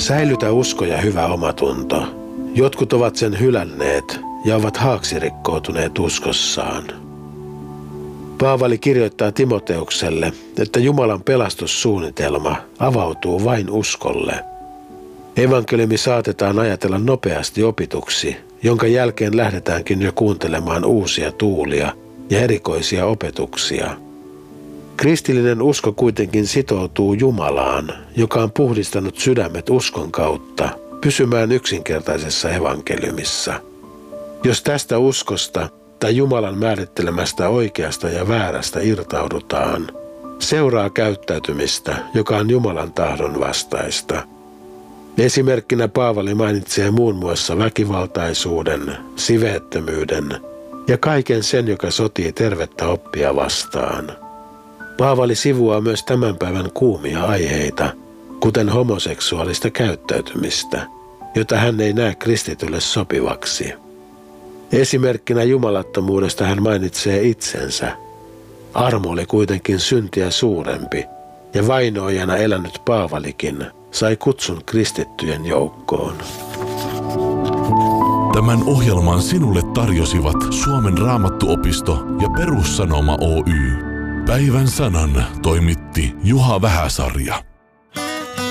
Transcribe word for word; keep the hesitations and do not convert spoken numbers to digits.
Säilytä usko ja hyvä omatunto. Jotkut ovat sen hylänneet ja ovat haaksirikkoutuneet uskossaan. Paavali kirjoittaa Timoteukselle, että Jumalan pelastussuunnitelma avautuu vain uskolle. Evankeliumi saatetaan ajatella nopeasti opituksi, jonka jälkeen lähdetäänkin jo kuuntelemaan uusia tuulia ja erikoisia opetuksia. Kristillinen usko kuitenkin sitoutuu Jumalaan, joka on puhdistanut sydämet uskon kautta, pysymään yksinkertaisessa evankeliumissa. Jos tästä uskosta tai Jumalan määrittelemästä oikeasta ja väärästä irtaudutaan, seuraa käyttäytymistä, joka on Jumalan tahdon vastaista. Esimerkkinä Paavali mainitsee muun muassa väkivaltaisuuden, siveettömyyden ja kaiken sen, joka sotii tervettä oppia vastaan. Paavali sivuaa myös tämän päivän kuumia aiheita, kuten homoseksuaalista käyttäytymistä, jota hän ei näe kristitylle sopivaksi. Esimerkkinä jumalattomuudesta hän mainitsee itsensä. Armo oli kuitenkin syntiä suurempi, ja vainoajana elänyt Paavalikin sai kutsun kristittyjen joukkoon. Tämän ohjelman sinulle tarjosivat Suomen Raamattuopisto ja Perussanoma Oy. Päivän sanan toimitti Juha Vähäsarja.